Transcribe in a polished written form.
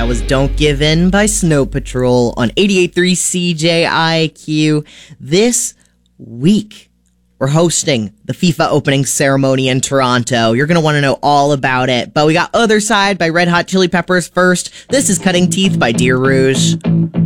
That was Don't Give In by Snow Patrol on 88.3 CJIQ. This week, we're hosting the FIFA opening ceremony in Toronto. You're going to want to know all about it. But we got Other Side by Red Hot Chili Peppers first. This is Cutting Teeth by Dear Rouge.